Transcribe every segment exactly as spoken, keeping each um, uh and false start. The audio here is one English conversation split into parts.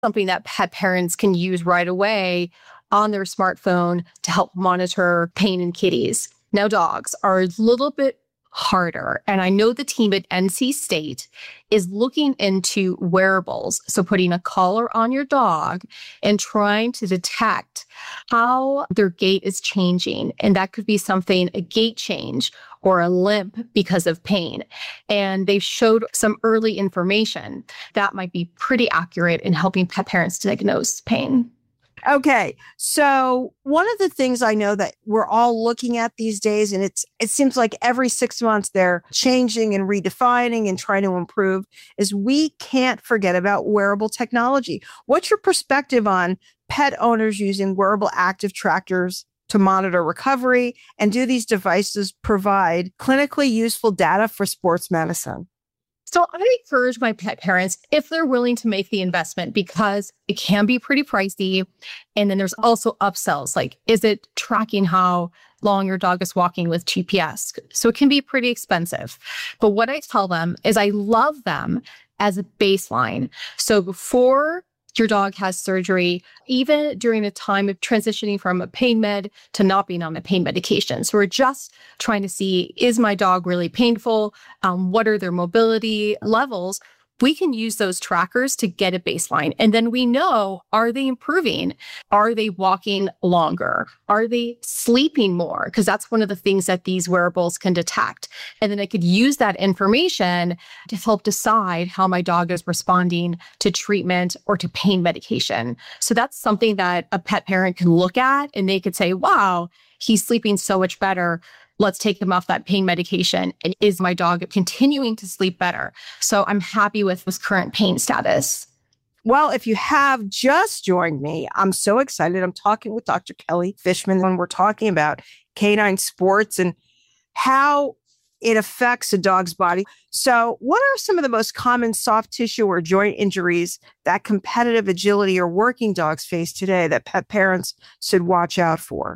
something that pet parents can use right away on their smartphone to help monitor pain in kitties. Now, dogs are a little bit harder. And I know the team at N C State is looking into wearables. So putting a collar on your dog and trying to detect how their gait is changing. And that could be something, a gait change or a limp because of pain. And they showed some early information that might be pretty accurate in helping pet parents diagnose pain. Okay. So one of the things I know that we're all looking at these days, and it's it seems like every six months they're changing and redefining and trying to improve, is we can't forget about wearable technology. What's your perspective on pet owners using wearable active trackers to monitor recovery? And do these devices provide clinically useful data for sports medicine? So I encourage my pet parents, if they're willing to make the investment, because it can be pretty pricey. And then there's also upsells, like, is it tracking how long your dog is walking with G P S? So it can be pretty expensive. But what I tell them is I love them as a baseline. So before your dog has surgery, even during the time of transitioning from a pain med to not being on the pain medication. So we're just trying to see, is my dog really painful? Um, what are their mobility levels? We can use those trackers to get a baseline. And then we know, are they improving? Are they walking longer? Are they sleeping more? Because that's one of the things that these wearables can detect. And then I could use that information to help decide how my dog is responding to treatment or to pain medication. So that's something that a pet parent can look at and they could say, wow, he's sleeping so much better. Let's take him off that pain medication. And is my dog continuing to sleep better? So I'm happy with his current pain status. Well, if you have just joined me, I'm so excited. I'm talking with Doctor Kelly Fishman when we're talking about canine sports and how it affects a dog's body. So what are some of the most common soft tissue or joint injuries that competitive agility or working dogs face today that pet parents should watch out for?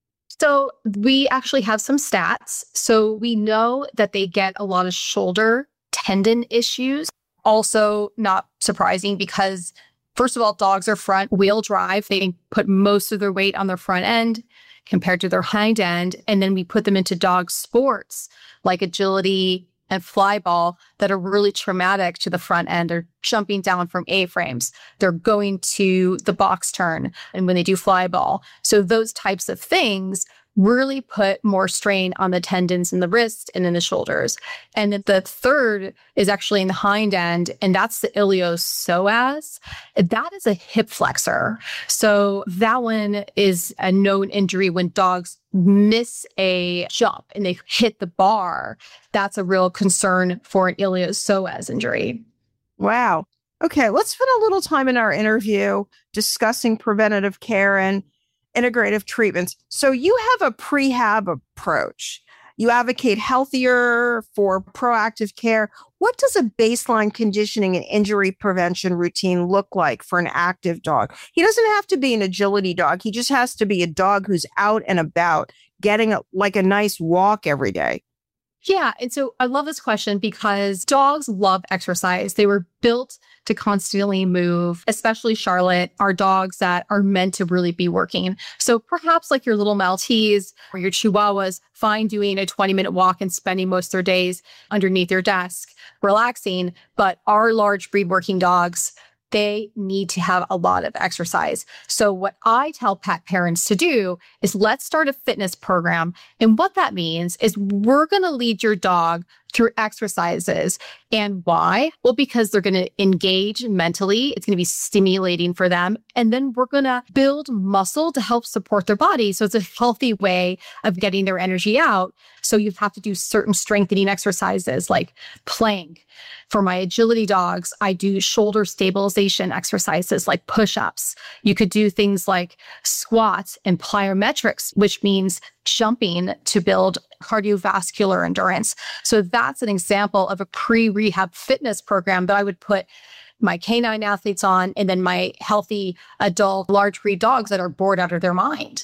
So we actually have some stats. So we know that they get a lot of shoulder tendon issues. Also not surprising because, first of all, dogs are front wheel drive. They put most of their weight on their front end compared to their hind end. And then we put them into dog sports like agility and fly ball that are really traumatic to the front end. They're jumping down from A-frames. They're going to the box turn and when they do fly ball. So those types of things really put more strain on the tendons in the wrist and in the shoulders. And then the third is actually in the hind end, and that's the iliopsoas. That is a hip flexor. So that one is a known injury when dogs miss a jump and they hit the bar. That's a real concern for an iliopsoas injury. Wow. Okay, let's spend a little time in our interview discussing preventative care and integrative treatments. So you have a prehab approach. You advocate healthier for proactive care. What does a baseline conditioning and injury prevention routine look like for an active dog? He doesn't have to be an agility dog. He just has to be a dog who's out and about, getting a, like a nice walk every day. Yeah. And so I love this question because dogs love exercise. They were built to constantly move, especially Charlotte, are dogs that are meant to really be working. So perhaps like your little Maltese or your Chihuahuas, fine doing a twenty minute walk and spending most of their days underneath their desk, relaxing. But our large breed working dogs, they need to have a lot of exercise. So what I tell pet parents to do is let's start a fitness program. And what that means is we're going to lead your dog through exercises. And why? Well, because they're going to engage mentally. It's going to be stimulating for them. And then we're going to build muscle to help support their body. So it's a healthy way of getting their energy out. So you have to do certain strengthening exercises like plank. For my agility dogs, I do shoulder stabilization exercises like push-ups. You could do things like squats and plyometrics, which means jumping to build cardiovascular endurance. So that's an example of a pre-rehab fitness program that I would put my canine athletes on, and then my healthy adult large breed dogs that are bored out of their mind.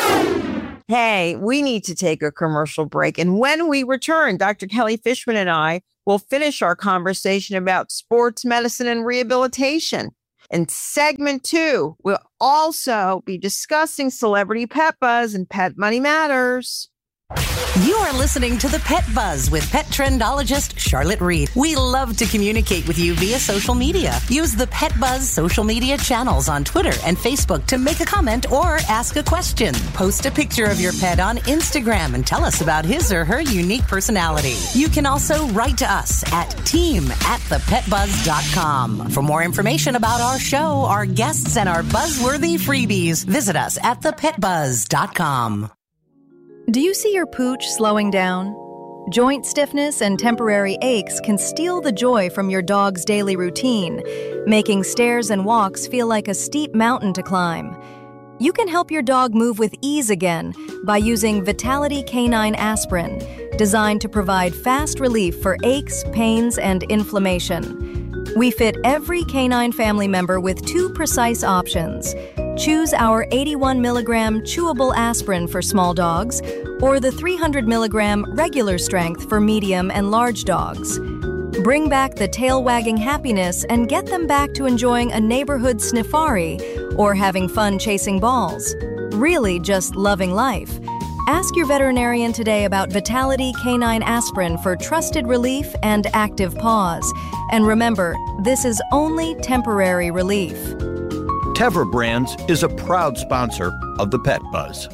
Hey, we need to take a commercial break. And when we return, Doctor Kelly Fishman and I will finish our conversation about sports medicine and rehabilitation. In segment two, we'll also be discussing Celebrity Pet Buzz and Pet Money Matters. You are listening to The Pet Buzz with pet trendologist Charlotte Reed. We love to communicate with you via social media. Use the Pet Buzz social media channels on Twitter and Facebook to make a comment or ask a question. Post a picture of your pet on Instagram and tell us about his or her unique personality. You can also write to us at team at the pet buzz dot com. For more information about our show, our guests, and our buzzworthy freebies, visit us at the pet buzz dot com. Do you see your pooch slowing down? Joint stiffness and temporary aches can steal the joy from your dog's daily routine, making stairs and walks feel like a steep mountain to climb. You can help your dog move with ease again by using Vitality Canine Aspirin, designed to provide fast relief for aches, pains, and inflammation. We fit every canine family member with two precise options. Choose our eighty-one milligram chewable aspirin for small dogs or the three hundred milligram regular strength for medium and large dogs. Bring back the tail-wagging happiness and get them back to enjoying a neighborhood sniffari or having fun chasing balls. Really just loving life. Ask your veterinarian today about Vitality Canine Aspirin for trusted relief and active paws. And remember, this is only temporary relief. Tevra Brands is a proud sponsor of the Pet Buzz.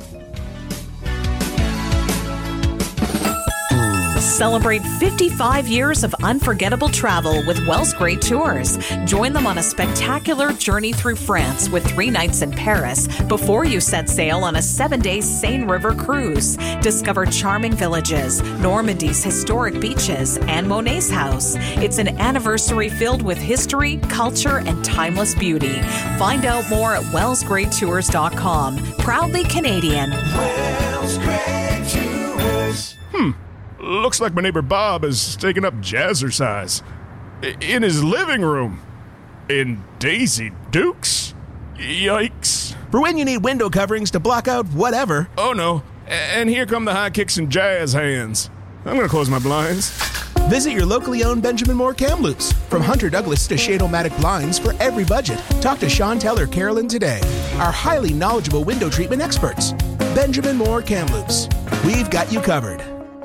Celebrate fifty-five years of unforgettable travel with Wells Great Tours. Join them on a spectacular journey through France with three nights in Paris before you set sail on a seven-day Seine River cruise. Discover charming villages, Normandy's historic beaches, and Monet's house. It's an anniversary filled with history, culture, and timeless beauty. Find out more at wells great tours dot com. Proudly Canadian. Wells Great Tours. Hmm. Looks like my neighbor Bob has taken up jazzercise. In his living room. In Daisy Dukes? Yikes. For when you need window coverings to block out whatever. Oh no. And here come the high kicks and jazz hands. I'm gonna close my blinds. Visit your locally owned Benjamin Moore Kamloops. From Hunter Douglas to Shade-O-Matic blinds for every budget. Talk to Chantel or Carolyn today. Our highly knowledgeable window treatment experts. Benjamin Moore Kamloops. We've got you covered.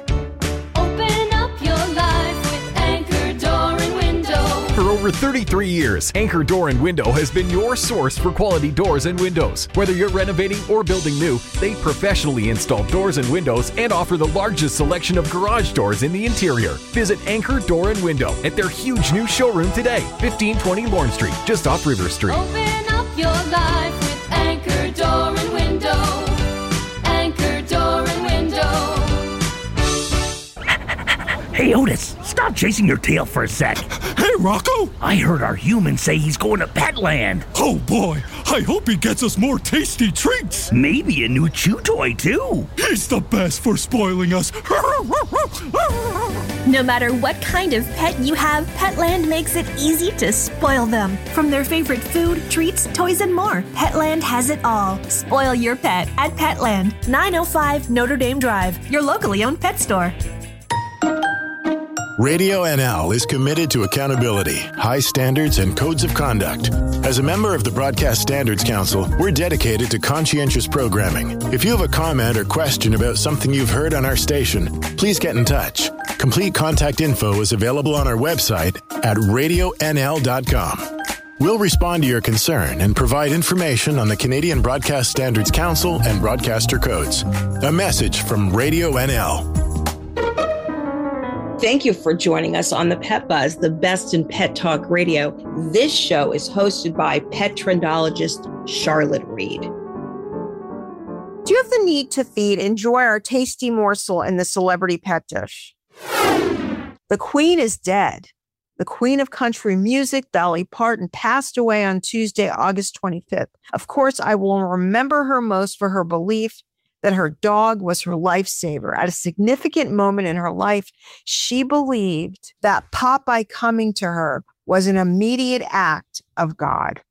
For over thirty-three years, Anchor Door and Window has been your source for quality doors and windows. Whether you're renovating or building new, they professionally install doors and windows and offer the largest selection of garage doors in the interior. Visit Anchor Door and Window at their huge new showroom today, fifteen twenty Lorne Street, just off River Street. Open up your life with Anchor Door and Window. Anchor Door and Window. Hey, Otis, stop chasing your tail for a sec. Hey, Rocco! I heard our human say he's going to Petland. Oh, boy. I hope he gets us more tasty treats. Maybe a new chew toy, too. He's the best for spoiling us. No matter what kind of pet you have, Petland makes it easy to spoil them. From their favorite food, treats, toys, and more, Petland has it all. Spoil your pet at Petland, nine oh five Notre Dame Drive, your locally owned pet store. Radio N L is committed to accountability, high standards, and codes of conduct. As a member of the Broadcast Standards Council, we're dedicated to conscientious programming. If you have a comment or question about something you've heard on our station, please get in touch. Complete contact info is available on our website at radio n l dot com. We'll respond to your concern and provide information on the Canadian Broadcast Standards Council and broadcaster codes. A message from Radio N L. Thank you for joining us on the Pet Buzz, the best in pet talk radio. This show is hosted by pet trendologist Charlotte Reed. Do you have the need to feed? Enjoy our tasty morsel in the celebrity pet dish. The Queen is dead. The Queen of Country Music, Dolly Parton, passed away on Tuesday, August twenty-fifth. Of course, I will remember her most for her belief that her dog was her lifesaver. At a significant moment in her life, she believed that Popeye coming to her was an immediate act of God.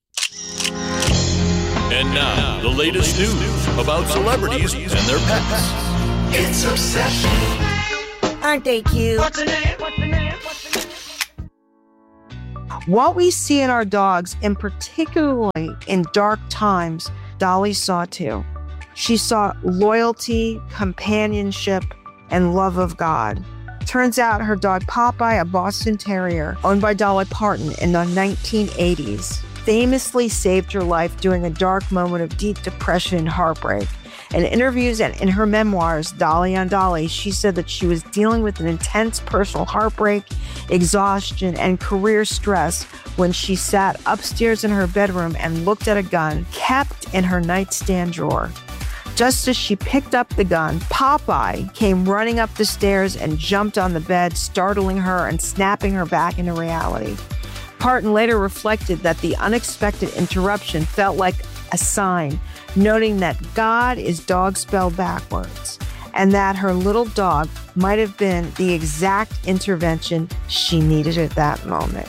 And now, the latest news about celebrities and their pets. It's Obsession. Aren't they cute? What's the name? What's the name? What's the name? What we see in our dogs, and particularly in dark times, Dolly saw too. She saw loyalty, companionship, and love of God. Turns out her dog Popeye, a Boston Terrier owned by Dolly Parton in the nineteen eighties, famously saved her life during a dark moment of deep depression and heartbreak. In interviews and in her memoirs, Dolly on Dolly, she said that she was dealing with an intense personal heartbreak, exhaustion, and career stress when she sat upstairs in her bedroom and looked at a gun kept in her nightstand drawer. Just as she picked up the gun, Popeye came running up the stairs and jumped on the bed, startling her and snapping her back into reality. Parton later reflected that the unexpected interruption felt like a sign, noting that God is dog spelled backwards, and that her little dog might have been the exact intervention she needed at that moment.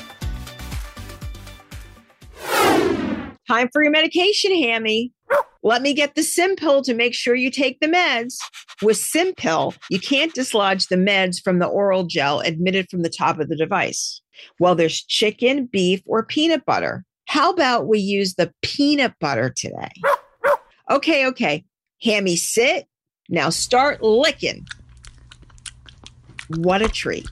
Time for your medication, Hammy. Let me get the Simpill to make sure you take the meds. With Simpill, you can't dislodge the meds from the oral gel admitted from the top of the device. Well, there's chicken, beef, or peanut butter. How about we use the peanut butter today? Okay, okay. Hammy, sit. Now start licking. What a treat.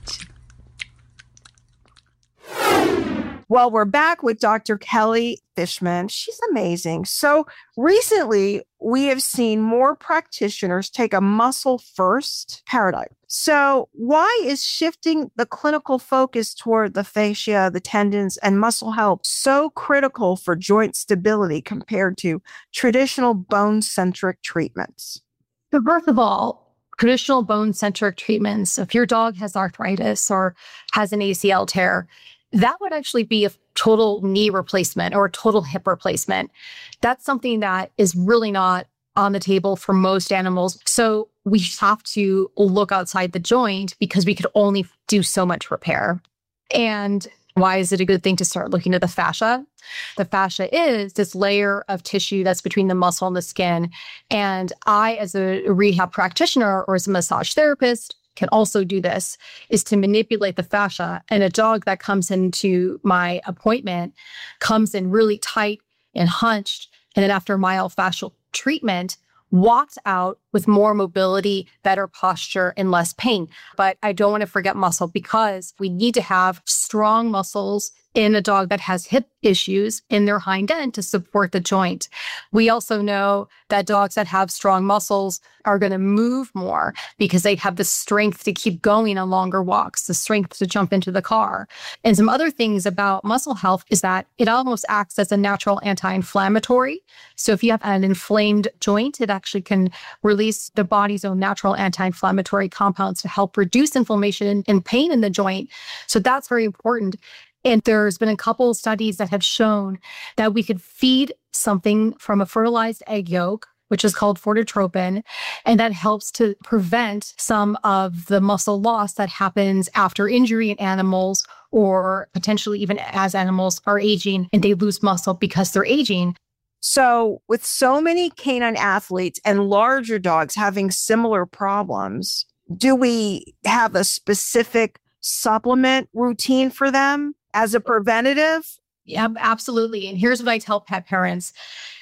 Well, we're back with Doctor Kelly Fishman. She's amazing. So recently, we have seen more practitioners take a muscle-first paradigm. So why is shifting the clinical focus toward the fascia, the tendons, and muscle health so critical for joint stability compared to traditional bone-centric treatments? So first of all, traditional bone-centric treatments, if your dog has arthritis or has an A C L tear, that would actually be a total knee replacement or a total hip replacement. That's something that is really not on the table for most animals. So we have to look outside the joint because we could only do so much repair. And why is it a good thing to start looking at the fascia? The fascia is this layer of tissue that's between the muscle and the skin. And I, as a rehab practitioner or as a massage therapist, can also do this, is to manipulate the fascia. And a dog that comes into my appointment comes in really tight and hunched. And then after myofascial treatment, walks out with more mobility, better posture, and less pain. But I don't want to forget muscle because we need to have strong muscles in a dog that has hip issues in their hind end to support the joint. We also know that dogs that have strong muscles are going to move more because they have the strength to keep going on longer walks, the strength to jump into the car. And some other things about muscle health is that it almost acts as a natural anti-inflammatory. So if you have an inflamed joint, it actually can release the body's own natural anti-inflammatory compounds to help reduce inflammation and pain in the joint. So that's very important. And there's been a couple of studies that have shown that we could feed something from a fertilized egg yolk, which is called fortotropin, and that helps to prevent some of the muscle loss that happens after injury in animals or potentially even as animals are aging and they lose muscle because they're aging. So with so many canine athletes and larger dogs having similar problems, do we have a specific supplement routine for them as a preventative? Yeah, absolutely. And here's what I tell pet parents.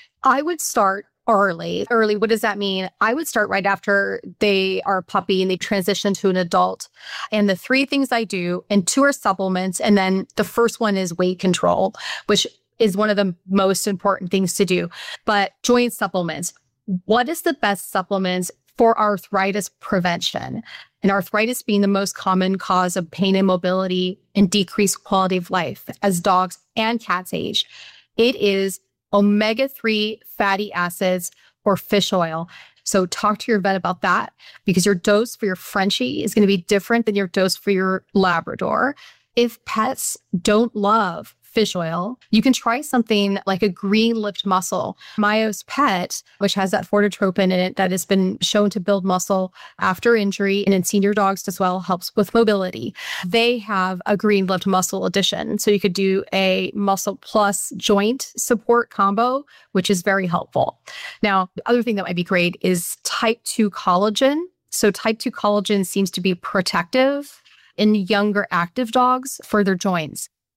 I would start early. Early, what does that mean? I would start right after they are a puppy and they transition to an adult. And the three things I do, and two are supplements. And then the first one is weight control, which is one of the most important things to do. But joint supplements. What is the best supplements for arthritis prevention? And arthritis being the most common cause of pain and mobility and decreased quality of life as dogs and cats age. It is omega three fatty acids or fish oil. So talk to your vet about that because your dose for your Frenchie is going to be different than your dose for your Labrador. If pets don't love fish oil, you can try something like a green lipped mussel. Mayo's Pet, which has that fortotropin in it that has been shown to build muscle after injury and in senior dogs as well, helps with mobility. They have a green lipped mussel addition. So you could do a muscle plus joint support combo, which is very helpful. Now, the other thing that might be great is type two collagen. So type two collagen seems to be protective in younger active dogs for their joints.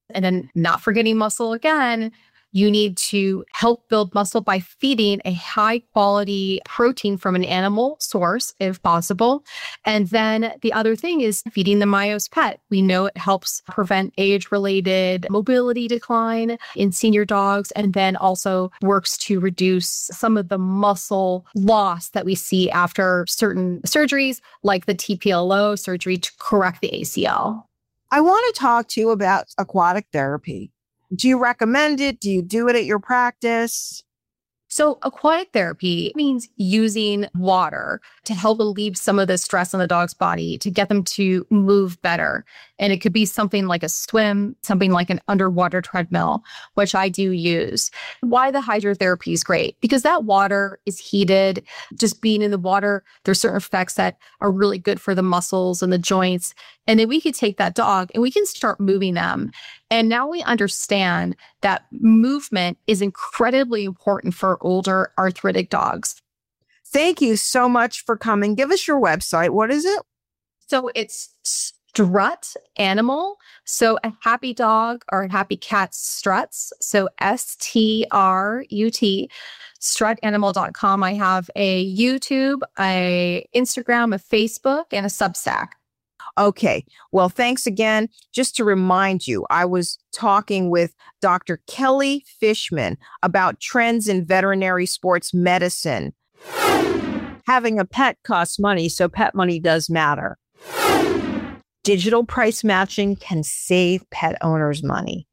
And then not forgetting muscle again, you need to help build muscle by feeding a high quality protein from an animal source, if possible. And then the other thing is feeding the Myos Pet. We know it helps prevent age-related mobility decline in senior dogs, and then also works to reduce some of the muscle loss that we see after certain surgeries, like the T P L O surgery to correct the A C L. I want to talk to you about aquatic therapy. Do you recommend it? Do you do it at your practice? So aquatic therapy means using water to help relieve some of the stress on the dog's body to get them to move better. And it could be something like a swim, something like an underwater treadmill, which I do use. Why the hydrotherapy is great? Because that water is heated. Just being in the water, there's certain effects that are really good for the muscles and the joints. And then we could take that dog and we can start moving them. And now we understand that movement is incredibly important for older arthritic dogs. Thank you so much for coming. Give us your website. What is it? So it's Strut Animal. So a happy dog or a happy cat struts. So S T R U T, strut animal dot com. I have a YouTube, a Instagram, a Facebook, and a Substack. Okay. Well, thanks again. Just to remind you, I was talking with Doctor Kelly Fishman about trends in veterinary sports medicine. Having a pet costs money, so pet money does matter. Digital price matching can save pet owners money.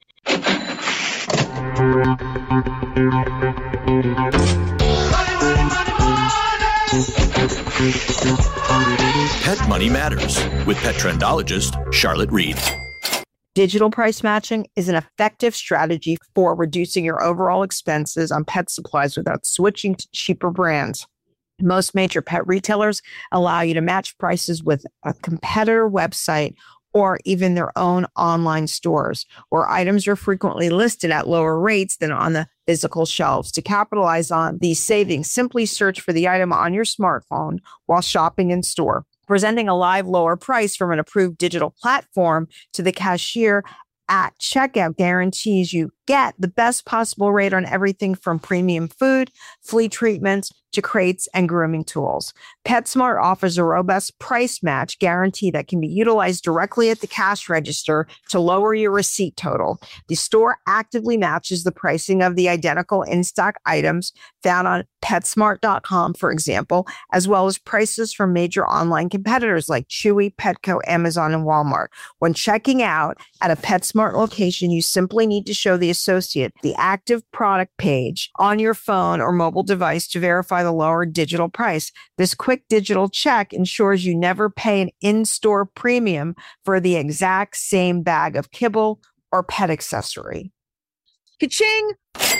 Pet Money Matters with pet trendologist Charlotte Reed. Digital price matching is an effective strategy for reducing your overall expenses on pet supplies without switching to cheaper brands. Most major pet retailers allow you to match prices with a competitor website or even their own online stores, where items are frequently listed at lower rates than on the physical shelves. To capitalize on these savings, simply search for the item on your smartphone while shopping in store. Presenting a live lower price from an approved digital platform to the cashier at checkout guarantees you get the best possible rate on everything from premium food, flea treatments, to crates and grooming tools. PetSmart offers a robust price match guarantee that can be utilized directly at the cash register to lower your receipt total. The store actively matches the pricing of the identical in-stock items found on PetSmart dot com, for example, as well as prices from major online competitors like Chewy, Petco, Amazon, and Walmart. When checking out at a PetSmart location, you simply need to show the associate the active product page on your phone or mobile device to verify the lower digital price. This quick digital check ensures you never pay an in-store premium for the exact same bag of kibble or pet accessory. Ka-ching!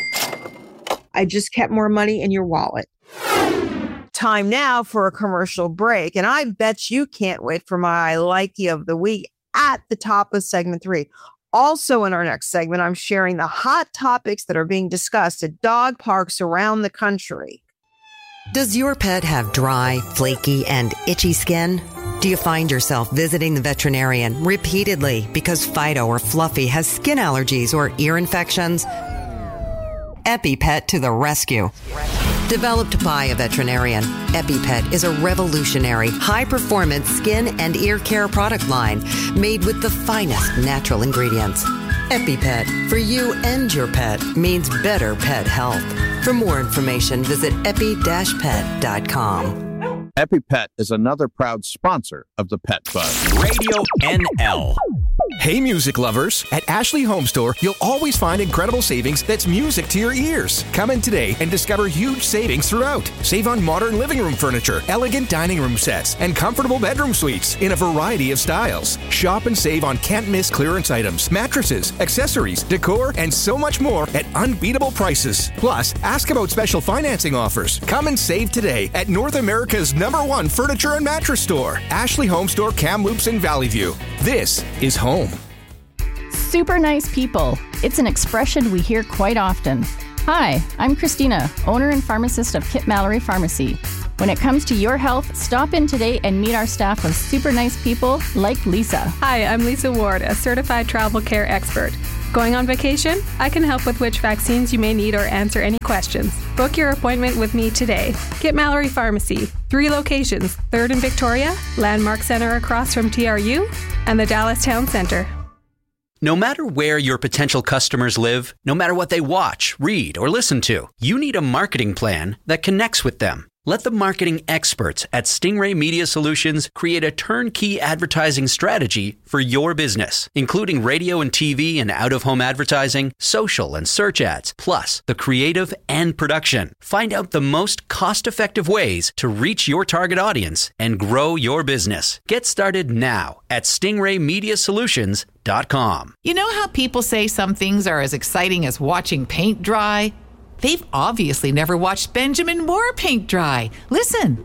I just kept more money in your wallet. Time now for a commercial break, and I bet you can't wait for my likey of the week at the top of segment three. Also in our next segment, I'm sharing the hot topics that are being discussed at dog parks around the country. Does your pet have dry, flaky, and itchy skin? Do you find yourself visiting the veterinarian repeatedly because Fido or Fluffy has skin allergies or ear infections? EpiPet to the rescue. Developed by a veterinarian, EpiPet is a revolutionary, high-performance skin and ear care product line made with the finest natural ingredients. EpiPet, for you and your pet, means better pet health. For more information, visit epi dash pet dot com. EpiPet is another proud sponsor of the Pet Buzz. Radio N L. Hey, music lovers! At Ashley Home Store, you'll always find incredible savings that's music to your ears. Come in today and discover huge savings throughout. Save on modern living room furniture, elegant dining room sets, and comfortable bedroom suites in a variety of styles. Shop and save on can't-miss clearance items, mattresses, accessories, decor, and so much more at unbeatable prices. Plus, ask about special financing offers. Come and save today at North America's number one furniture and mattress store, Ashley Home Store, Kamloops in Valley View. This is home. Super nice people. It's an expression we hear quite often. Hi, I'm Christina, owner and pharmacist of Kit Mallory Pharmacy. When it comes to your health, stop in today and meet our staff of super nice people like Lisa. Hi, I'm Lisa Ward, a certified travel care expert. Going on vacation? I can help with which vaccines you may need or answer any questions. Book your appointment with me today. Kit Mallory Pharmacy. Three locations, third in Victoria, Landmark Center across from T R U, and the Dallas Town Center. No matter where your potential customers live, no matter what they watch, read, or listen to, you need a marketing plan that connects with them. Let the marketing experts at Stingray Media Solutions create a turnkey advertising strategy for your business, including radio and T V and out-of-home advertising, social and search ads, plus the creative and production. Find out the most cost-effective ways to reach your target audience and grow your business. Get started now at stingray media solutions dot com. You know how people say some things are as exciting as watching paint dry? They've obviously never watched Benjamin Moore paint dry. Listen.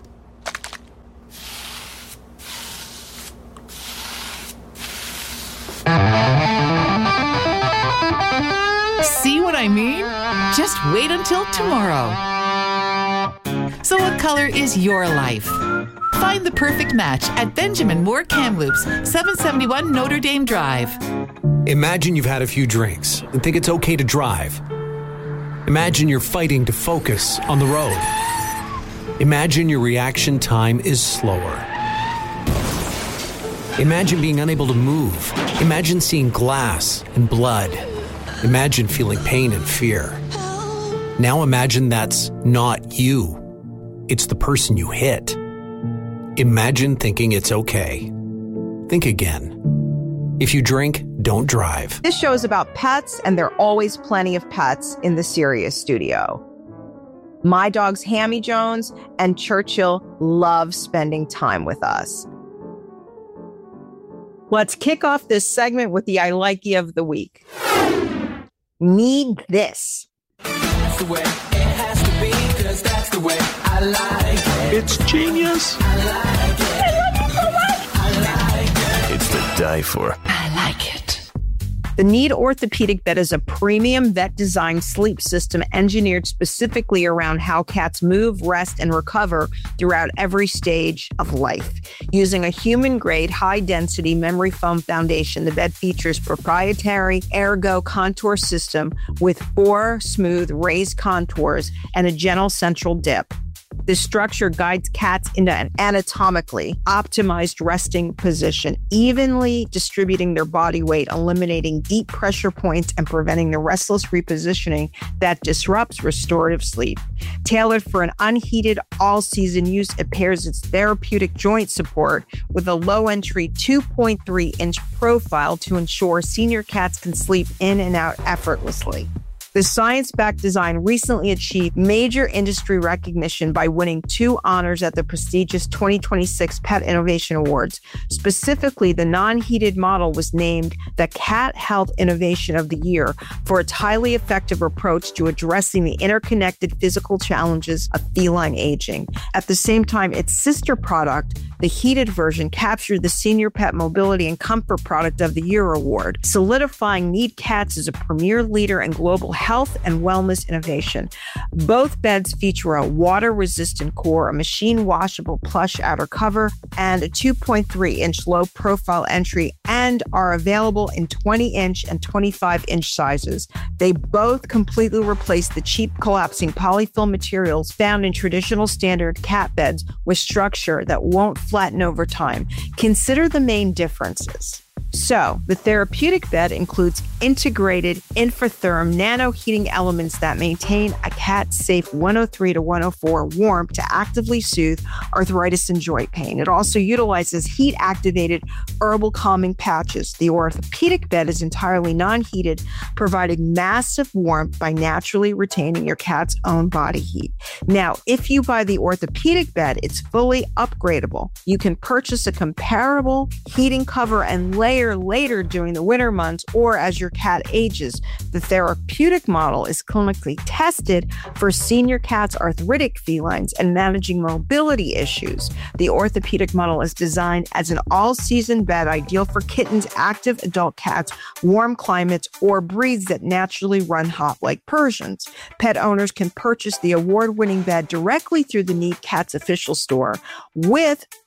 See what I mean? Just wait until tomorrow. So what color is your life? Find the perfect match at Benjamin Moore Kamloops, seven seventy-one Notre Dame Drive. Imagine you've had a few drinks and think it's okay to drive. Imagine you're fighting to focus on the road. Imagine your reaction time is slower. Imagine being unable to move. Imagine seeing glass and blood. Imagine feeling pain and fear. Now imagine that's not you. It's the person you hit. Imagine thinking it's okay. Think again. If you drink, don't drive. This show is about pets, and there are always plenty of pets in the Sirius studio. My dogs, Hammy Jones and Churchill, love spending time with us. Let's kick off this segment with the I Likey of the week. Need this. That's the way it has to be, 'cause that's the way I like it. It's genius. I like it. I love it so much. I like it. It's to die for. I like it. The Need Orthopedic Bed is a premium vet-designed sleep system engineered specifically around how cats move, rest, and recover throughout every stage of life. Using a human-grade, high-density memory foam foundation, the bed features proprietary Ergo contour system with four smooth raised contours and a gentle central dip. This structure guides cats into an anatomically optimized resting position, evenly distributing their body weight, eliminating deep pressure points, and preventing the restless repositioning that disrupts restorative sleep. Tailored for an unheated, all-season use, it pairs its therapeutic joint support with a low-entry two point three inch profile to ensure senior cats can sleep in and out effortlessly. The science-backed design recently achieved major industry recognition by winning two honors at the prestigious twenty twenty-six Pet Innovation Awards. Specifically, the non-heated model was named the Cat Health Innovation of the Year for its highly effective approach to addressing the interconnected physical challenges of feline aging. At the same time, its sister product, the heated version, captured the Senior Pet Mobility and Comfort Product of the Year award, solidifying Need Cats as a premier leader in global health and wellness innovation. Both beds feature a water-resistant core, a machine-washable plush outer cover, and a two point three inch low-profile entry, and are available in twenty inch and twenty-five inch sizes. They both completely replace the cheap collapsing polyfill materials found in traditional standard cat beds with structure that won't flatten over time. Consider the main differences. So, the therapeutic bed includes integrated Infratherm nano heating elements that maintain a cat-safe one oh three to one oh four warmth to actively soothe arthritis and joint pain. It also utilizes heat-activated herbal calming patches. The orthopedic bed is entirely non-heated, providing massive warmth by naturally retaining your cat's own body heat. Now, if you buy the orthopedic bed, it's fully upgradable. You can purchase a comparable heating cover and layer later during the winter months or as your cat ages. The therapeutic model is clinically tested for senior cats, arthritic felines, and managing mobility issues. The orthopedic model is designed as an all-season bed ideal for kittens, active adult cats, warm climates, or breeds that naturally run hot like Persians. Pet owners can purchase the award-winning bed directly through the Need Cats official store with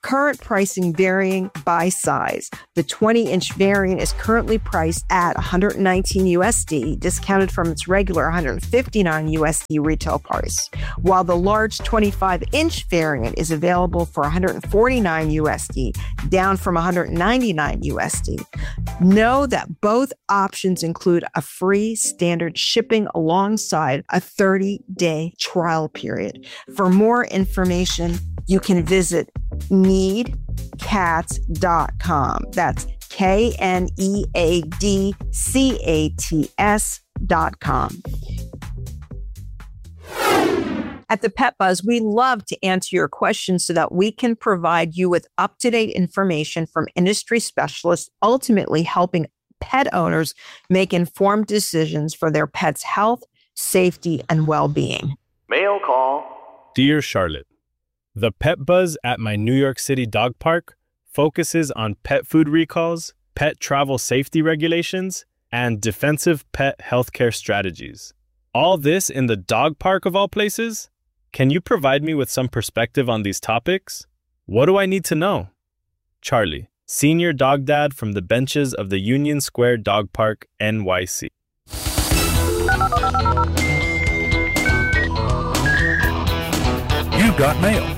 Current pricing varying by size. The twenty-inch variant is currently priced at one hundred nineteen U S D, discounted from its regular one hundred fifty-nine U S D retail price, while the large twenty-five-inch variant is available for one hundred forty-nine U S D, down from one hundred ninety-nine U S D. Know that both options include a free standard shipping alongside a thirty-day trial period. For more information, you can visit need cats dot com. That's K N E A D C A T S dot com. At the Pet Buzz, we love to answer your questions so that we can provide you with up-to-date information from industry specialists, ultimately helping pet owners make informed decisions for their pet's health, safety, and well-being. Mail call. Dear Charlotte, the Pet Buzz at my New York City dog park focuses on pet food recalls, pet travel safety regulations, and defensive pet healthcare strategies. All this in the dog park of all places? Can you provide me with some perspective on these topics? What do I need to know? Charlie, senior dog dad from the benches of the Union Square Dog Park, N Y C. You got mail.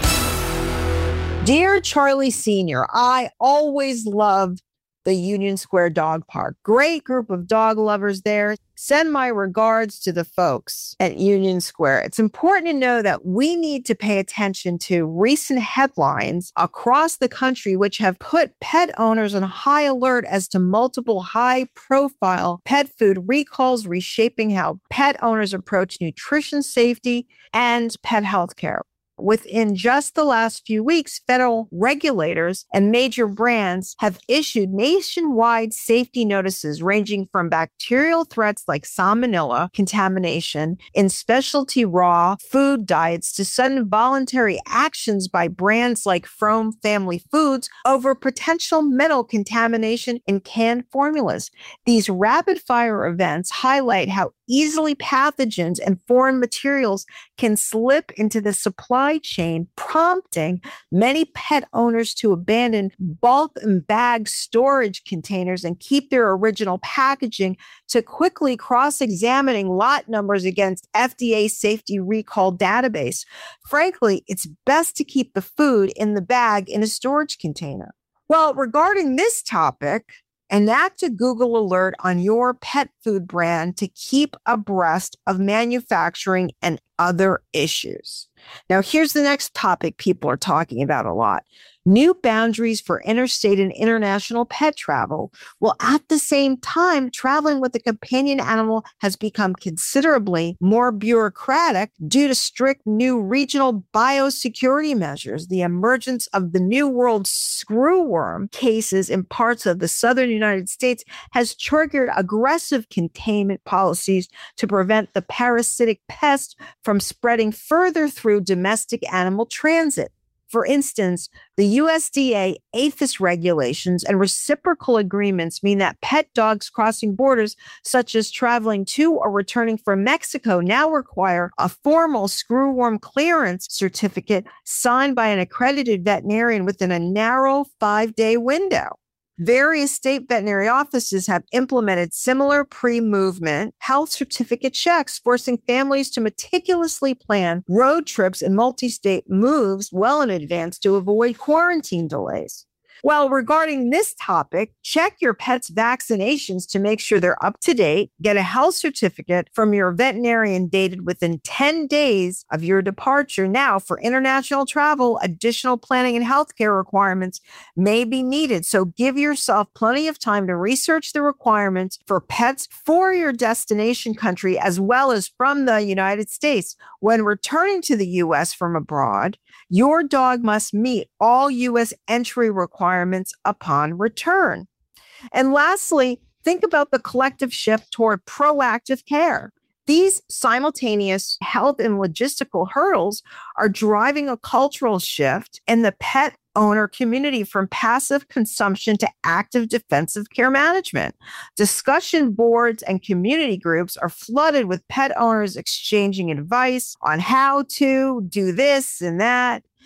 Dear Charlie Senior, I always loved the Union Square Dog Park. Great group of dog lovers there. Send my regards to the folks at Union Square. It's important to know that we need to pay attention to recent headlines across the country which have put pet owners on high alert as to multiple high-profile pet food recalls, reshaping how pet owners approach nutrition safety and pet health care. Within just the last few weeks, federal regulators and major brands have issued nationwide safety notices ranging from bacterial threats like salmonella contamination in specialty raw food diets to sudden voluntary actions by brands like Frome Family Foods over potential metal contamination in canned formulas. These rapid-fire events highlight how easily pathogens and foreign materials can slip into the supply chain, prompting many pet owners to abandon bulk and bag storage containers and keep their original packaging to quickly cross-examining lot numbers against F D A safety recall database. Frankly, it's best to keep the food in the bag in a storage container. Well, regarding this topic, enact a Google alert on your pet food brand to keep abreast of manufacturing and other issues. Now, here's the next topic people are talking about a lot. New boundaries for interstate and international pet travel. Well, at the same time, traveling with a companion animal has become considerably more bureaucratic due to strict new regional biosecurity measures. The emergence of the New World screwworm cases in parts of the southern United States has triggered aggressive containment policies to prevent the parasitic pest from spreading further through domestic animal transit. For instance, the U S D A APHIS regulations and reciprocal agreements mean that pet dogs crossing borders, such as traveling to or returning from Mexico, now require a formal screwworm clearance certificate signed by an accredited veterinarian within a narrow five-day window. Various state veterinary offices have implemented similar pre-movement health certificate checks, forcing families to meticulously plan road trips and multi-state moves well in advance to avoid quarantine delays. Well, regarding this topic, check your pet's vaccinations to make sure they're up to date. Get a health certificate from your veterinarian dated within ten days of your departure. Now, for international travel, additional planning and healthcare requirements may be needed. So give yourself plenty of time to research the requirements for pets for your destination country, as well as from the United States. When returning to the U S from abroad, your dog must meet all U S entry requirements upon return. And lastly, think about the collective shift toward proactive care. These simultaneous health and logistical hurdles are driving a cultural shift in the pet owner community from passive consumption to active defensive care management. Discussion boards and community groups are flooded with pet owners exchanging advice on how to do this and that.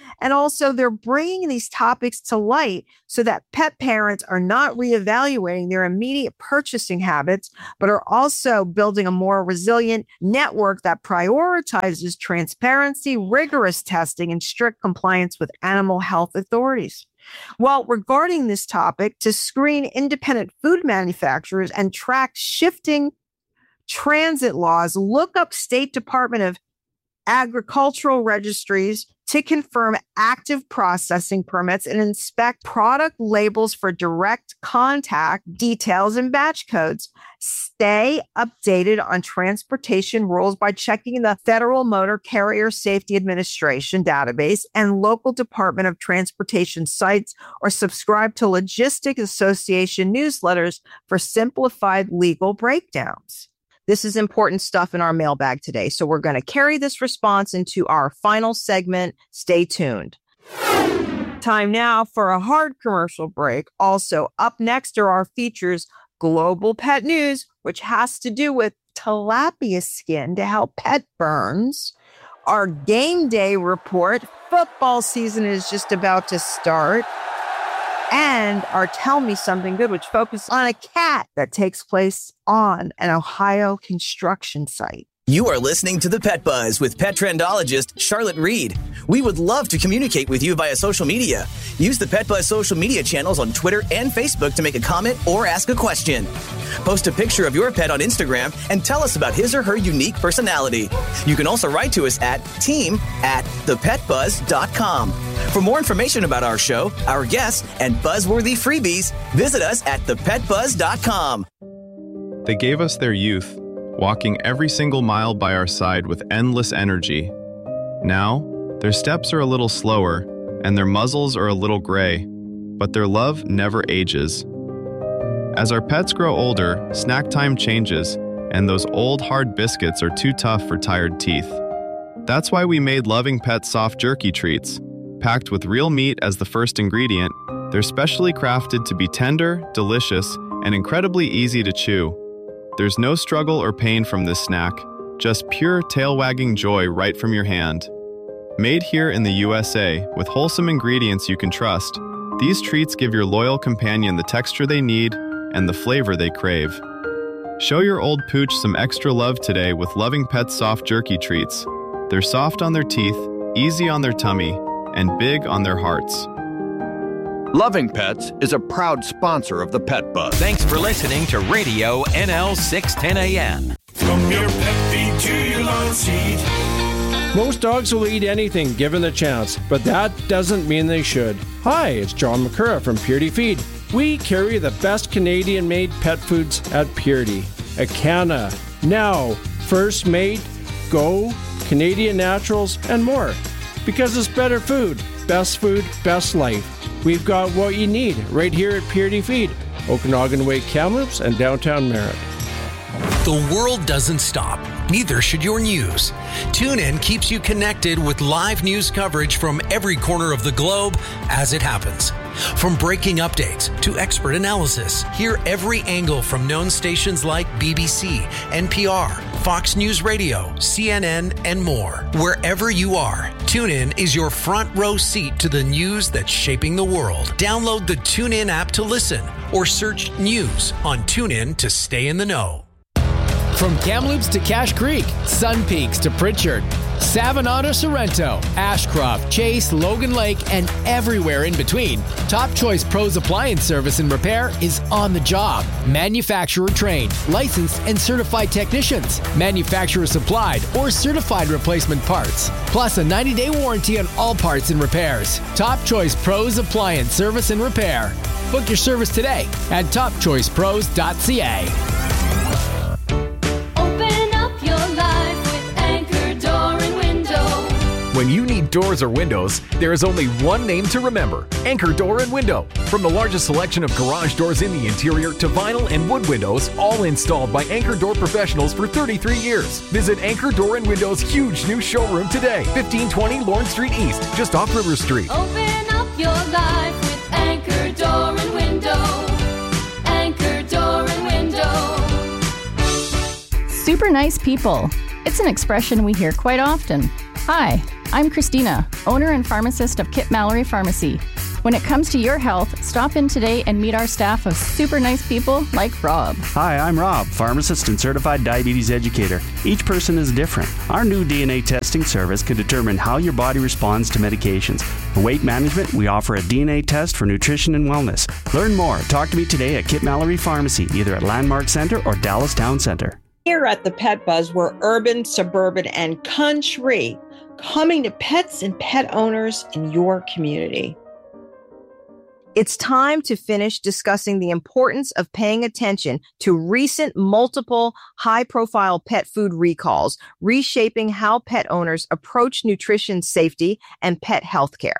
And also, they're bringing these topics to light so that pet parents are not reevaluating their immediate purchasing habits, but are also building a more resilient network that prioritizes transparency, rigorous testing, and strict compliance with animal health authorities. Well, regarding this topic, to screen independent food manufacturers and track shifting transit laws, look up State Department of Agricultural registries to confirm active processing permits and inspect product labels for direct contact details and batch codes. Stay updated on transportation rules by checking the Federal Motor Carrier Safety Administration database and local Department of Transportation sites, or subscribe to Logistics Association newsletters for simplified legal breakdowns. This is important stuff in our mailbag today, so we're going to carry this response into our final segment. Stay tuned. Time now for a hard commercial break. Also, up next are our features, Global Pet News, which has to do with tilapia skin to help pet burns. Our game day report, football season is just about to start. And our Tell Me Something Good, which focuses on a cat that takes place on an Ohio construction site. You are listening to The Pet Buzz with pet trendologist Charlotte Reed. We would love to communicate with you via social media. Use the Pet Buzz social media channels on Twitter and Facebook to make a comment or ask a question. Post a picture of your pet on Instagram and tell us about his or her unique personality. You can also write to us at team at the pet buzz dot com. For more information about our show, our guests, and buzzworthy freebies, visit us at the pet buzz dot com. They gave us their youth, walking every single mile by our side with endless energy. Now, their steps are a little slower, and their muzzles are a little gray, but their love never ages. As our pets grow older, snack time changes, and those old hard biscuits are too tough for tired teeth. That's why we made Loving Pets soft jerky treats. Packed with real meat as the first ingredient, they're specially crafted to be tender, delicious, and incredibly easy to chew. There's no struggle or pain from this snack, just pure tail-wagging joy right from your hand. Made here in the U S A with wholesome ingredients you can trust, these treats give your loyal companion the texture they need and the flavor they crave. Show your old pooch some extra love today with Loving Pets soft jerky treats. They're soft on their teeth, easy on their tummy, and big on their hearts. Loving Pets is a proud sponsor of the Pet Buzz. Thanks for listening to Radio N L six ten A M. From your pet feed to your lawn seat. Most dogs will eat anything given the chance, but that doesn't mean they should. Hi, it's John McCurra from Purity Feed. We carry the best Canadian-made pet foods at Purity. Acana, Now, First Mate, Go, Canadian Naturals, and more. Because it's better food, best food, best life. We've got what you need right here at Purity Feed, Okanagan Way, Kamloops, and downtown Merritt. The world doesn't stop. Neither should your news. TuneIn keeps you connected with live news coverage from every corner of the globe as it happens. From breaking updates to expert analysis, hear every angle from known stations like B B C, N P R, Fox News Radio, C N N, and more. Wherever you are, TuneIn is your front row seat to the news that's shaping the world. Download the TuneIn app to listen or search news on TuneIn to stay in the know. From Kamloops to Cache Creek, Sun Peaks to Pritchard, Savannah to Sorrento, Ashcroft, Chase, Logan Lake, and everywhere in between, Top Choice Pros Appliance Service and Repair is on the job. Manufacturer trained, licensed, and certified technicians, manufacturer supplied or certified replacement parts, plus a ninety day warranty on all parts and repairs. Top Choice Pros Appliance Service and Repair. Book your service today at top choice pros dot c a. When you need doors or windows, there is only one name to remember: Anchor Door and Window. From the largest selection of garage doors in the interior to vinyl and wood windows, all installed by Anchor Door professionals for thirty-three years. Visit Anchor Door and Window's huge new showroom today, fifteen twenty Lawrence Street East, just off River Street. Open up your life with Anchor Door and Window. Anchor Door and Window. Super nice people. It's an expression we hear quite often. Hi, I'm Christina, owner and pharmacist of Kit Mallory Pharmacy. When it comes to your health, stop in today and meet our staff of super nice people like Rob. Hi, I'm Rob, pharmacist and certified diabetes educator. Each person is different. Our new D N A testing service can determine how your body responds to medications. For weight management, we offer a D N A test for nutrition and wellness. Learn more. Talk to me today at Kit Mallory Pharmacy, either at Landmark Center or Dallas Town Center. Here at the Pet Buzz, we're urban, suburban, and country, coming to pets and pet owners in your community. It's time to finish discussing the importance of paying attention to recent multiple high-profile pet food recalls, reshaping how pet owners approach nutrition safety and pet health care.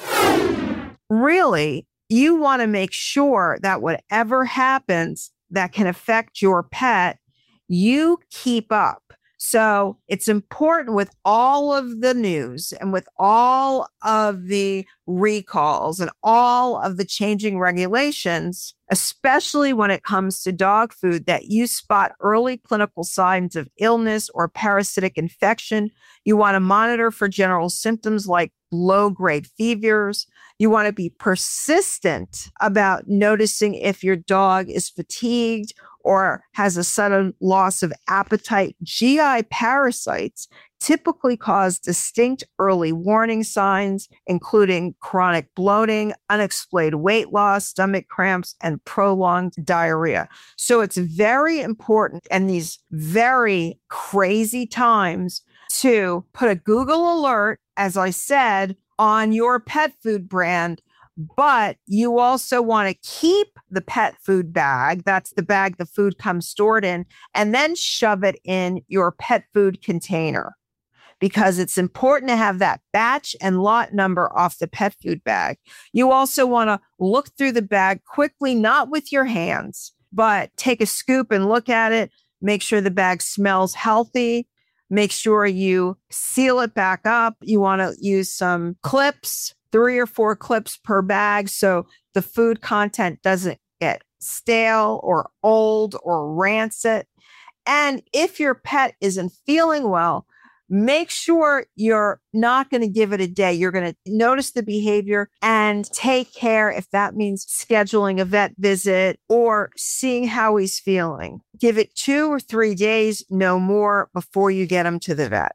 Really, you want to make sure that whatever happens that can affect your pet, you keep up. So it's important with all of the news and with all of the recalls and all of the changing regulations, especially when it comes to dog food, that you spot early clinical signs of illness or parasitic infection. You want to monitor for general symptoms like low-grade fevers. You want to be persistent about noticing if your dog is fatigued or has a sudden loss of appetite. G I parasites typically cause distinct early warning signs, including chronic bloating, unexplained weight loss, stomach cramps, and prolonged diarrhea. So it's very important in these very crazy times to put a Google alert, as I said, on your pet food brand. But you also want to keep the pet food bag, that's the bag the food comes stored in, and then shove it in your pet food container, because it's important to have that batch and lot number off the pet food bag. You also want to look through the bag quickly, not with your hands, but take a scoop and look at it. Make sure the bag smells healthy. Make sure you seal it back up. You want to use some clips, three or four clips per bag, so the food content doesn't get stale or old or rancid. And if your pet isn't feeling well, make sure you're not going to give it a day. You're going to notice the behavior and take care if that means scheduling a vet visit or seeing how he's feeling. Give it two or three days, no more, before you get him to the vet.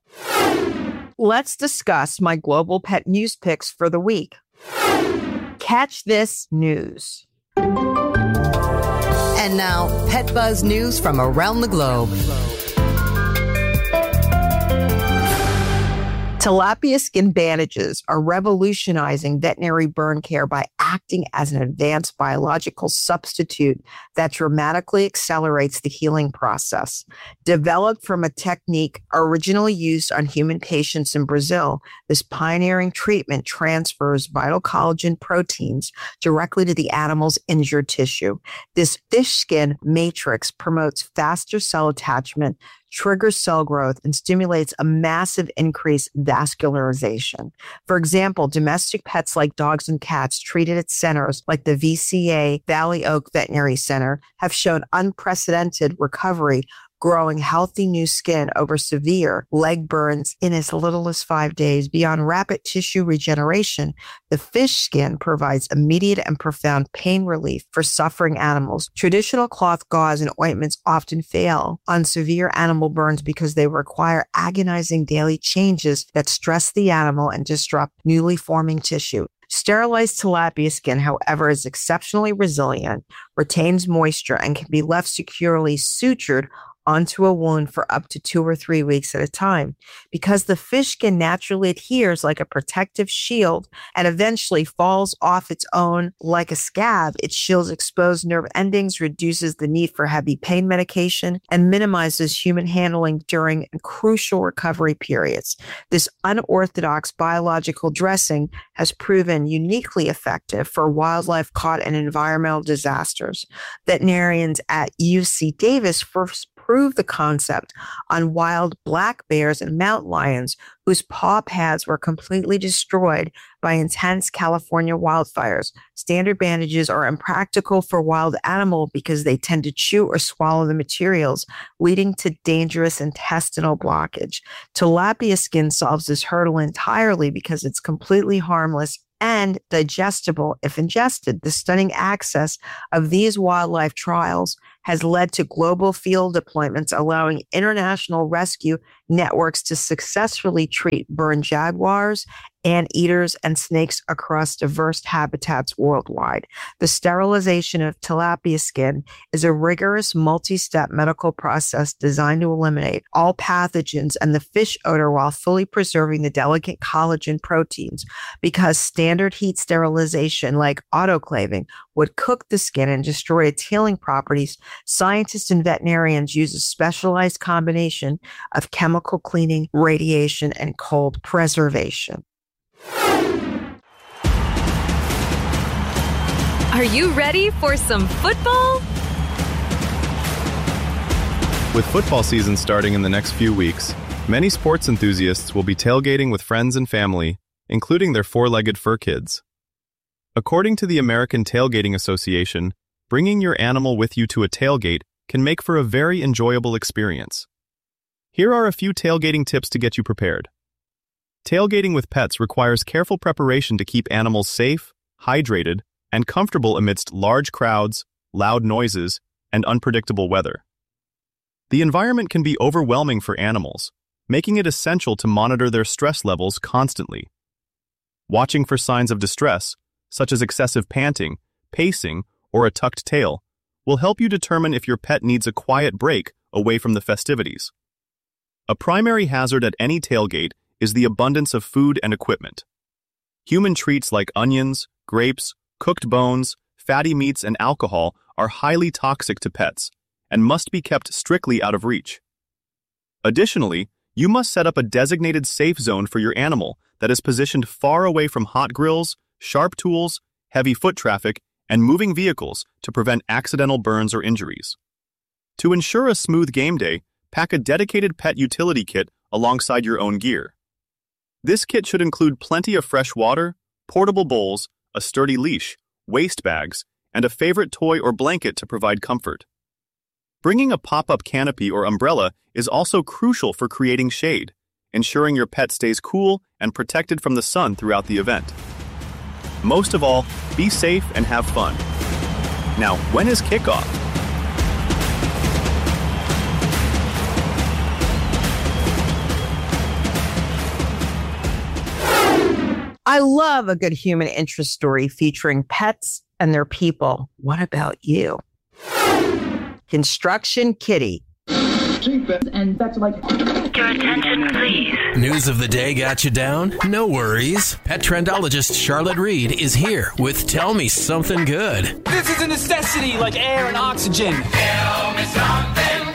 Let's discuss my global pet news picks for the week. Catch this news. And now, Pet Buzz news from around the globe. Tilapia skin bandages are revolutionizing veterinary burn care by acting as an advanced biological substitute that dramatically accelerates the healing process. Developed from a technique originally used on human patients in Brazil, this pioneering treatment transfers vital collagen proteins directly to the animal's injured tissue. This fish skin matrix promotes faster cell attachment, triggers cell growth, and stimulates a massive increase in vascularization. For example, domestic pets like dogs and cats treated at centers like the V C A Valley Oak Veterinary Center have shown unprecedented recovery, growing healthy new skin over severe leg burns in as little as five days. Beyond rapid tissue regeneration, the fish skin provides immediate and profound pain relief for suffering animals. Traditional cloth gauze and ointments often fail on severe animal burns because they require agonizing daily changes that stress the animal and disrupt newly forming tissue. Sterilized tilapia skin, however, is exceptionally resilient, retains moisture, and can be left securely sutured onto a wound for up to two or three weeks at a time. Because the fish skin naturally adheres like a protective shield and eventually falls off its own like a scab, it shields exposed nerve endings, reduces the need for heavy pain medication, and minimizes human handling during crucial recovery periods. This unorthodox biological dressing has proven uniquely effective for wildlife caught in environmental disasters. Veterinarians at U C Davis first prove the concept on wild black bears and mountain lions whose paw pads were completely destroyed by intense California wildfires. Standard bandages are impractical for wild animal because they tend to chew or swallow the materials, leading to dangerous intestinal blockage. Tilapia skin solves this hurdle entirely because it's completely harmless and digestible if ingested. The stunning access of these wildlife trials has led to global field deployments, allowing international rescue networks to successfully treat burned jaguars, anteaters, and snakes across diverse habitats worldwide. The sterilization of tilapia skin is a rigorous multi-step medical process designed to eliminate all pathogens and the fish odor while fully preserving the delicate collagen proteins. Because standard heat sterilization, like autoclaving, would cook the skin and destroy its healing properties, scientists and veterinarians use a specialized combination of chemical cleaning, radiation, and cold preservation. Are you ready for some football? With football season starting in the next few weeks, many sports enthusiasts will be tailgating with friends and family, including their four-legged fur kids. According to the American Tailgating Association, bringing your animal with you to a tailgate can make for a very enjoyable experience. Here are a few tailgating tips to get you prepared. Tailgating with pets requires careful preparation to keep animals safe, hydrated, and comfortable amidst large crowds, loud noises, and unpredictable weather. The environment can be overwhelming for animals, making it essential to monitor their stress levels constantly. Watching for signs of distress, such as excessive panting, pacing, or a tucked tail, will help you determine if your pet needs a quiet break away from the festivities. A primary hazard at any tailgate is the abundance of food and equipment. Human treats like onions, grapes, cooked bones, fatty meats, and alcohol are highly toxic to pets and must be kept strictly out of reach. Additionally, you must set up a designated safe zone for your animal that is positioned far away from hot grills, sharp tools, heavy foot traffic, and moving vehicles to prevent accidental burns or injuries. To ensure a smooth game day, pack a dedicated pet utility kit alongside your own gear. This kit should include plenty of fresh water, portable bowls, a sturdy leash, waste bags, and a favorite toy or blanket to provide comfort. Bringing a pop-up canopy or umbrella is also crucial for creating shade, ensuring your pet stays cool and protected from the sun throughout the event. Most of all, be safe and have fun. Now, when is kickoff? I love a good human interest story featuring pets and their people. What about you? Construction Kitty. And that's like your attention, please. News of the day got you down? No worries. Pet trendologist Charlotte Reed is here with Tell Me Something Good. This is a necessity like air and oxygen. Tell me something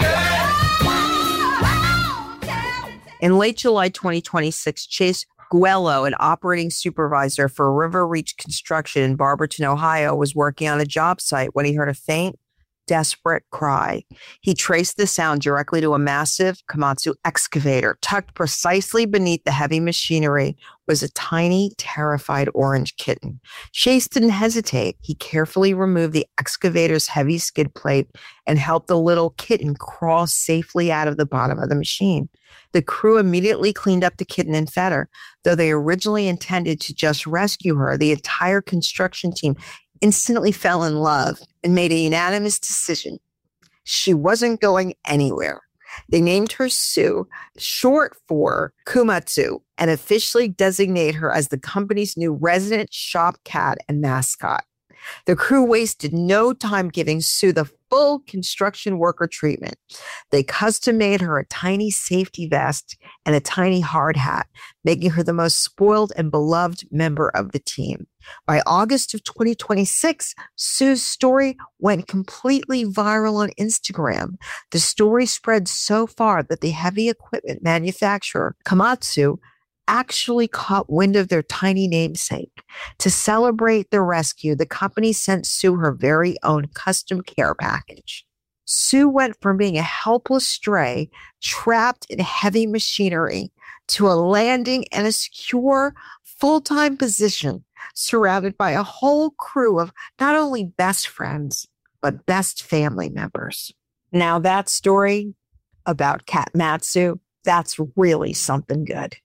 good. In late July twenty twenty-six, Chase Guello, an operating supervisor for River Reach Construction in Barberton, Ohio, was working on a job site when he heard a faint, desperate cry. He traced the sound directly to a massive Komatsu excavator. Tucked precisely beneath the heavy machinery was a tiny, terrified orange kitten. Chase didn't hesitate. He carefully removed the excavator's heavy skid plate and helped the little kitten crawl safely out of the bottom of the machine. The crew immediately cleaned up the kitten and fed her. Though they originally intended to just rescue her, the entire construction team instantly fell in love and made a unanimous decision. She wasn't going anywhere. They named her Sue, short for Komatsu, and officially designated her as the company's new resident shop cat and mascot. The crew wasted no time giving Sue the full construction worker treatment. They custom-made her a tiny safety vest and a tiny hard hat, making her the most spoiled and beloved member of the team. By August of twenty twenty-six, Sue's story went completely viral on Instagram. The story spread so far that the heavy equipment manufacturer, Komatsu, actually caught wind of their tiny namesake. To celebrate the rescue, the company sent Sue her very own custom care package. Sue went from being a helpless stray trapped in heavy machinery to a landing and a secure full-time position surrounded by a whole crew of not only best friends, but best family members. Now that story about Cat Matsu, that's really something good.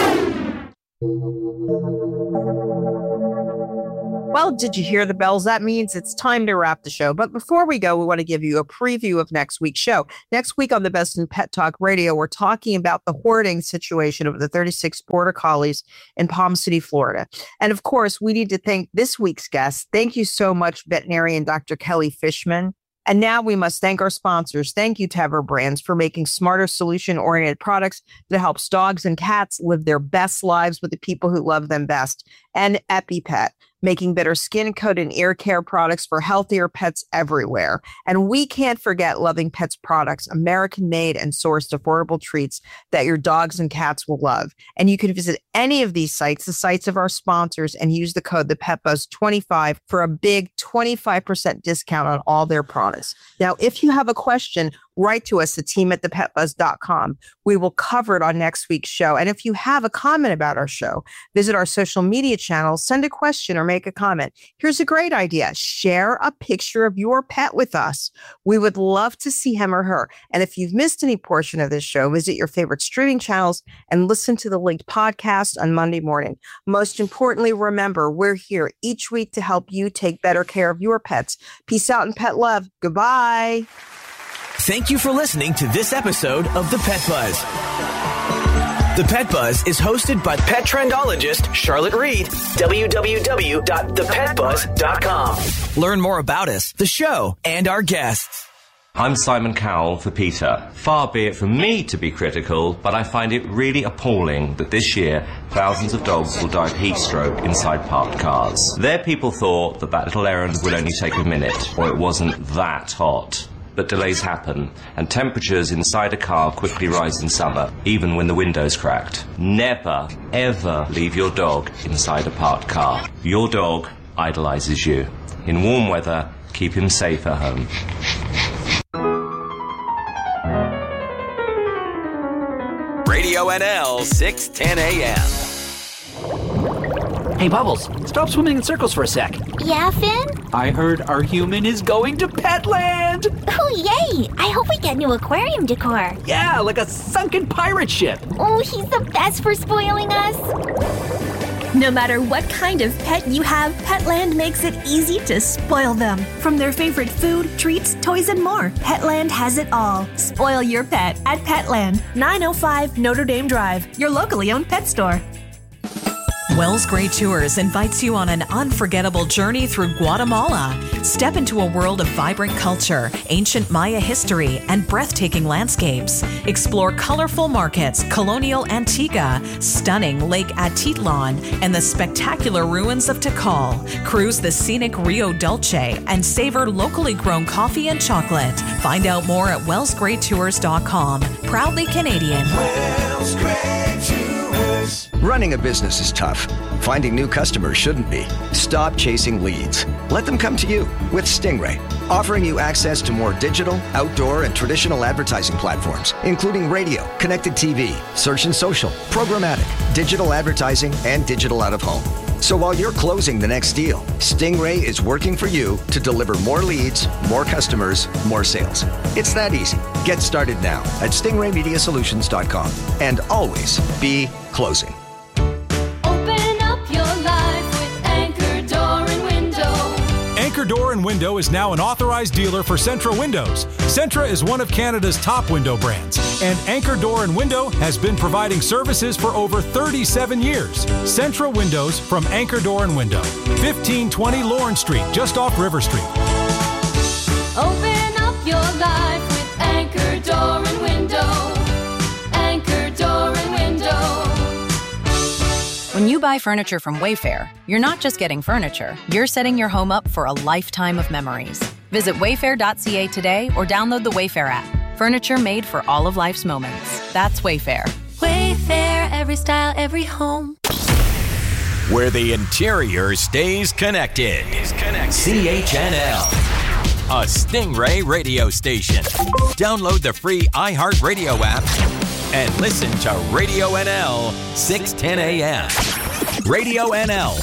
Well, did you hear the bells? That means it's time to wrap the show. But before we go, we want to give you a preview of next week's show. Next week on the Best in Pet Talk Radio, we're talking about the hoarding situation of the thirty-six Border Collies in Palm City, Florida. And of course, we need to thank this week's guest. Thank you so much, veterinarian Doctor Kelly Fishman. And now we must thank our sponsors. Thank you, Tevra Brands, for making smarter, solution-oriented products that helps dogs and cats live their best lives with the people who love them best. And EpiPet, making better skin, coat, and ear care products for healthier pets everywhere. And we can't forget Loving Pets products, American-made and sourced affordable treats that your dogs and cats will love. And you can visit any of these sites, the sites of our sponsors, and use the code the Pet Buzz twenty-five for a big twenty-five percent discount on all their products. Now, if you have a question, write to us at team at the pet buzz dot com. We will cover it on next week's show. And if you have a comment about our show, visit our social media channels, send a question or make a comment. Here's a great idea. Share a picture of your pet with us. We would love to see him or her. And if you've missed any portion of this show, visit your favorite streaming channels and listen to the linked podcast on Monday morning. Most importantly, remember, we're here each week to help you take better care of your pets. Peace out and pet love. Goodbye. Thank you for listening to this episode of The Pet Buzz. The Pet Buzz is hosted by pet trendologist Charlotte Reed. w w w dot the pet buzz dot com. Learn more about us, the show, and our guests. I'm Simon Cowell for PETA. Far be it from me to be critical, but I find it really appalling that this year thousands of dogs will die of heat stroke inside parked cars. Their people thought that that little errand would only take a minute, or it wasn't that hot. But delays happen, and temperatures inside a car quickly rise in summer, even when the window's cracked. Never, ever leave your dog inside a parked car. Your dog idolizes you. In warm weather, keep him safe at home. Radio N L six ten a m Hey, Bubbles, stop swimming in circles for a sec. Yeah, Finn? I heard our human is going to Petland! Oh, yay! I hope we get new aquarium decor. Yeah, like a sunken pirate ship. Oh, he's the best for spoiling us. No matter what kind of pet you have, Petland makes it easy to spoil them. From their favorite food, treats, toys, and more, Petland has it all. Spoil your pet at Petland, nine oh five Notre Dame Drive, your locally owned pet store. Wells Gray Tours invites you on an unforgettable journey through Guatemala. Step into a world of vibrant culture, ancient Maya history, and breathtaking landscapes. Explore colorful markets, colonial Antigua, stunning Lake Atitlan, and the spectacular ruins of Tikal. Cruise the scenic Rio Dulce and savor locally grown coffee and chocolate. Find out more at wells gray tours dot com. Proudly Canadian. Wells Gray Tours. Running a business is tough. Finding new customers shouldn't be. Stop chasing leads. Let them come to you with Stingray, offering you access to more digital, outdoor, and traditional advertising platforms, including radio, connected T V, search and social, programmatic, digital advertising, and digital out-of-home. So while you're closing the next deal, Stingray is working for you to deliver more leads, more customers, more sales. It's that easy. Get started now at stingray media solutions dot com and always be closing. Open up your life with Anchor Door and Window. Anchor Door and Window is now an authorized dealer for Centra Windows. Centra is one of Canada's top window brands, and Anchor Door and Window has been providing services for over thirty-seven years. Centra Windows from Anchor Door and Window, fifteen twenty Lawrence Street, just off River Street. Open up your life with Anchor Door and Window. Anchor Door and Window. When you buy furniture from Wayfair, you're not just getting furniture, you're setting your home up for a lifetime of memories. Visit wayfair dot c a today or download the Wayfair app. Furniture made for all of life's moments. That's Wayfair. Wayfair, every style, every home. Where the interior stays connected. Is connected. C H N L. a Stingray radio station. Download the free iHeartRadio app and listen to Radio N L six ten A M. Radio N L.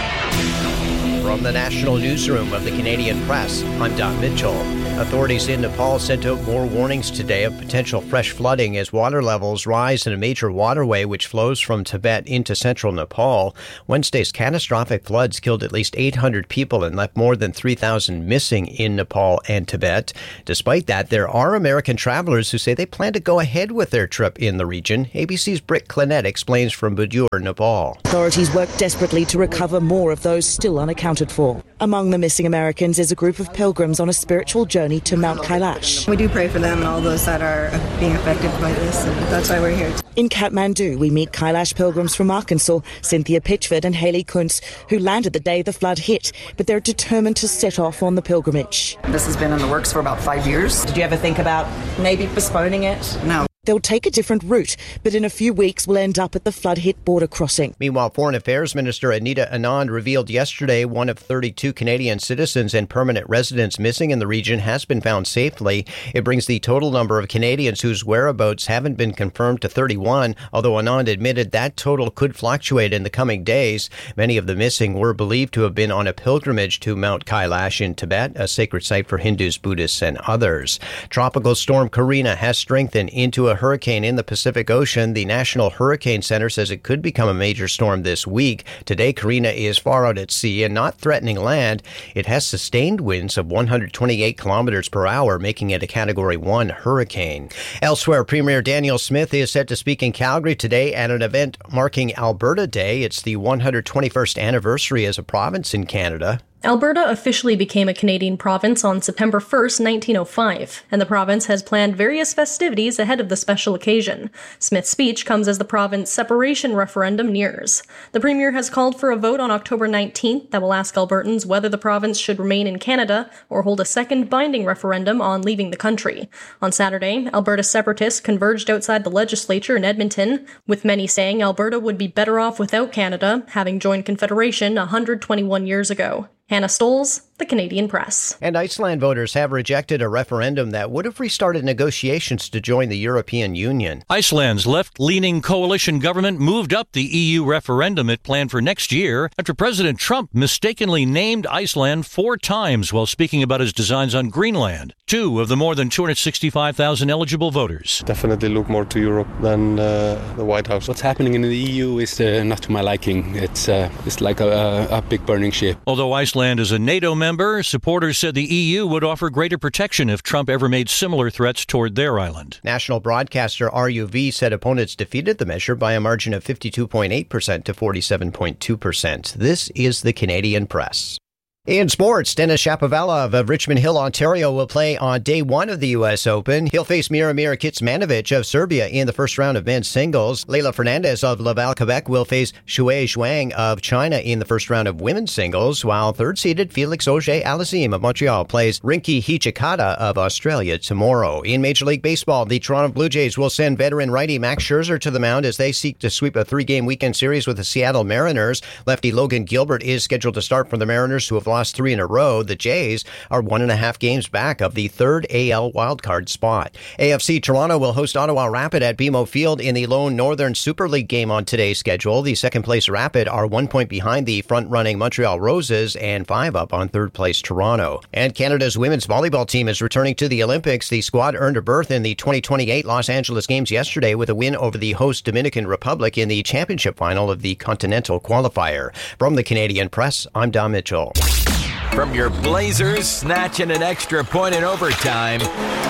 From the National Newsroom of the Canadian Press, I'm Don Mitchell. Authorities in Nepal sent out more warnings today of potential fresh flooding as water levels rise in a major waterway which flows from Tibet into central Nepal. Wednesday's catastrophic floods killed at least eight hundred people and left more than three thousand missing in Nepal and Tibet. Despite that, there are American travelers who say they plan to go ahead with their trip in the region. A B C's Britt Clinette explains from Budur, Nepal. Authorities work desperately to recover more of those still unaccounted for. Among the missing Americans is a group of pilgrims on a spiritual journey to Mount Kailash. We do pray for them and all those that are being affected by this, and that's why we're here. In Kathmandu, we meet Kailash pilgrims from Arkansas, Cynthia Pitchford and Haley Kuntz, who landed the day the flood hit, but they're determined to set off on the pilgrimage. This has been in the works for about five years. Did you ever think about maybe postponing it? No. They'll take a different route, but in a few weeks will end up at the flood-hit border crossing. Meanwhile, Foreign Affairs Minister Anita Anand revealed yesterday one of thirty-two Canadian citizens and permanent residents missing in the region has been found safely. It brings the total number of Canadians whose whereabouts haven't been confirmed to thirty-one, although Anand admitted that total could fluctuate in the coming days. Many of the missing were believed to have been on a pilgrimage to Mount Kailash in Tibet, a sacred site for Hindus, Buddhists, and others. Tropical storm Karina has strengthened into a hurricane in the Pacific Ocean. The National Hurricane Center says it could become a major storm this week. Today, Karina is far out at sea and not threatening land. It has sustained winds of one hundred twenty-eight kilometers per hour, making it a Category one hurricane. Elsewhere, Premier Daniel Smith is set to speak in Calgary today at an event marking Alberta Day. It's the one hundred twenty-first anniversary as a province in Canada. Alberta officially became a Canadian province on September first, nineteen oh five, and the province has planned various festivities ahead of the special occasion. Smith's speech comes as the province separation referendum nears. The Premier has called for a vote on October nineteenth that will ask Albertans whether the province should remain in Canada or hold a second binding referendum on leaving the country. On Saturday, Alberta separatists converged outside the legislature in Edmonton, with many saying Alberta would be better off without Canada, having joined Confederation one hundred twenty-one years ago. Hannah Stoles, The Canadian Press. And Iceland voters have rejected a referendum that would have restarted negotiations to join the European Union. Iceland's left-leaning coalition government moved up the E U referendum it planned for next year after President Trump mistakenly named Iceland four times while speaking about his designs on Greenland. Two of the more than two hundred sixty-five thousand eligible voters. Definitely look more to Europe than uh, the White House. What's happening in the E U is uh, not to my liking. It's uh, it's like a, a big burning ship. Although Iceland Iceland is a NATO member, supporters said the E U would offer greater protection if Trump ever made similar threats toward their island. National broadcaster R U V said opponents defeated the measure by a margin of fifty-two point eight percent to forty-seven point two percent. This is the Canadian Press. In sports, Denis Shapovalov of Richmond Hill, Ontario, will play on day one of the U S Open. He'll face Miramir Kecmanovic of Serbia in the first round of men's singles. Leila Fernandez of Laval, Quebec, will face Shui Zhuang of China in the first round of women's singles, while third-seeded Felix Auger-Aliassime of Montreal plays Rinki Hijikata of Australia tomorrow. In Major League Baseball, the Toronto Blue Jays will send veteran righty Max Scherzer to the mound as they seek to sweep a three-game weekend series with the Seattle Mariners. Lefty Logan Gilbert is scheduled to start for the Mariners, who have lost three in a row. The Jays are one and a half games back of the third A L wildcard spot. A F C Toronto will host Ottawa Rapid at B M O Field in the lone Northern Super League game on today's schedule. The second-place Rapid are one point behind the front-running Montreal Roses and five up on third-place Toronto. And Canada's women's volleyball team is returning to the Olympics. The squad earned a berth in the twenty twenty-eight Los Angeles Games yesterday with a win over the host Dominican Republic in the championship final of the Continental Qualifier. From the Canadian Press, I'm Don Mitchell. From your Blazers snatching an extra point in overtime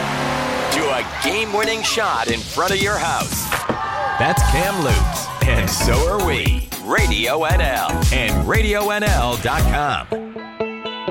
to a game-winning shot in front of your house. That's Kamloops, and so are we. Radio N L and radio N L dot com.